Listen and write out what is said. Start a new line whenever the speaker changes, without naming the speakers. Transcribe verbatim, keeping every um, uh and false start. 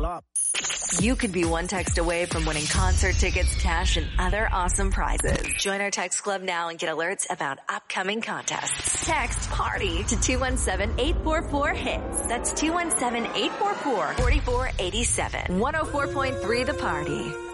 pull up.
You could be one text away from winning concert tickets, cash, and other awesome prizes. Join our text club now and get alerts about upcoming contests. Text PARTY to two one seven, eight four four, HITS. That's two one seven, eight four four, four four eight seven. one oh four point three The Party.